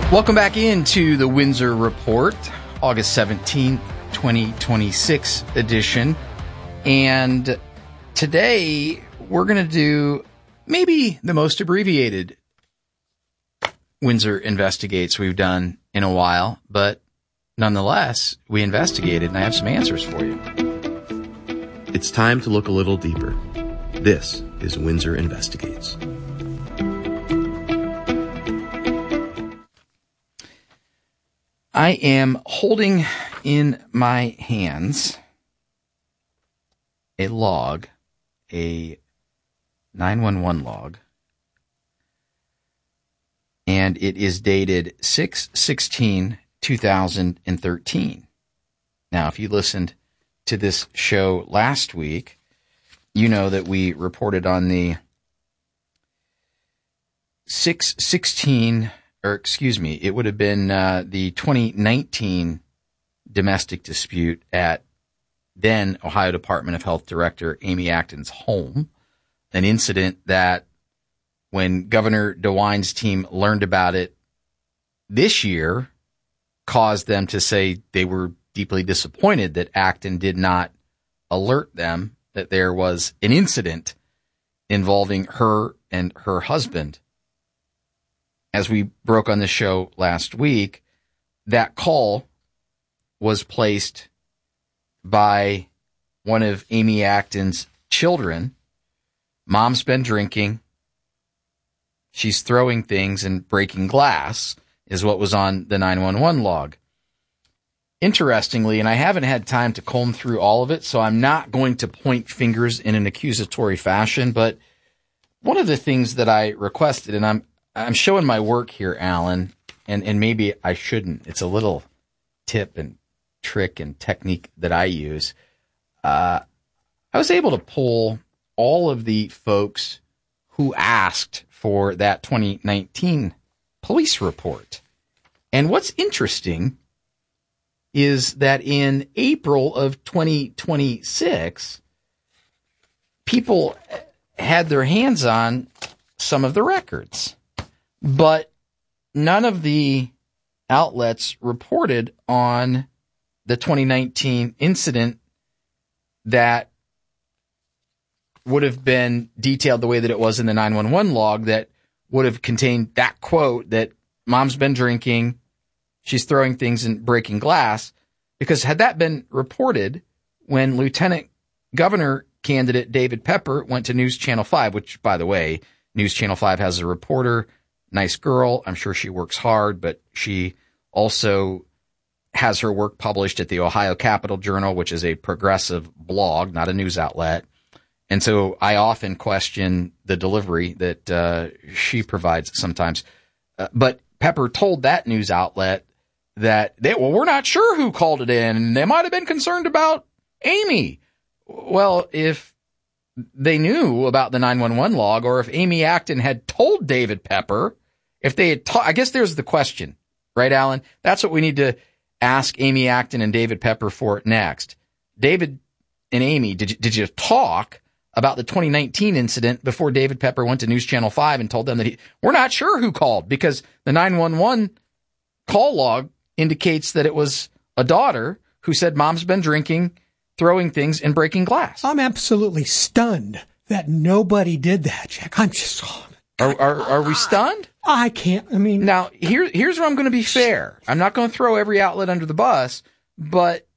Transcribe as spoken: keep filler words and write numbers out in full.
Welcome back into the Windsor Report, August seventeenth, twenty twenty-six edition. And today we're going to do maybe the most abbreviated Windsor Investigates we've done in a while, but nonetheless, we investigated and I have some answers for you. It's time to look a little deeper. This is Windsor Investigates. I am holding in my hands a log, a nine one one log, and it is dated six sixteen two thousand thirteen. Now, if you listened to this show last week, you know that we reported on the six sixteen, or excuse me, it would have been uh, the twenty nineteen domestic dispute at then Ohio Department of Health Director Amy Acton's home, an incident that when Governor DeWine's team learned about it this year caused them to say they were deeply disappointed that Acton did not alert them that there was an incident involving her and her husband. As we broke on the show last week, that call was placed by one of Amy Acton's children. Mom's been drinking. She's throwing things and breaking glass, is what was on the nine one one log. Interestingly, and I haven't had time to comb through all of it, so I'm not going to point fingers in an accusatory fashion, but one of the things that I requested, and I'm I'm showing my work here, Alan, and, and maybe I shouldn't. It's a little tip and trick and technique that I use. Uh, I was able to pull all of the folks who asked for that twenty nineteen police report. And what's interesting is that in April of twenty twenty-six, people had their hands on some of the records. But none of the outlets reported on the twenty nineteen incident that would have been detailed the way that it was in the nine one one log, that would have contained that quote that mom's been drinking, she's throwing things and breaking glass. Because had that been reported when Lieutenant Governor candidate David Pepper went to News Channel five, which, by the way, News Channel five has a reporter, nice girl. I'm sure she works hard, but she also has her work published at the Ohio Capital Journal, which is a progressive blog, not a news outlet. And so I often question the delivery that uh, she provides sometimes. Uh, but Pepper told that news outlet that, they, well, we're not sure who called it in, and they might have been concerned about Amy. Well, if they knew about the nine one one log, or if Amy Acton had told David Pepper, if they had ta- I guess there's the question, right, Alan? That's what we need to ask Amy Acton and David Pepper for next. David and Amy, did you, did you talk about the twenty nineteen incident before David Pepper went to News Channel five and told them that he, we're not sure who called, because the nine one one call log indicates that it was a daughter who said mom's been drinking, throwing things, and breaking glass. I'm absolutely stunned that nobody did that, Jack. I'm just... Oh, are, are, are we stunned? I can't, I mean... Now, here, here's where I'm going to be fair. I'm not going to throw every outlet under the bus, but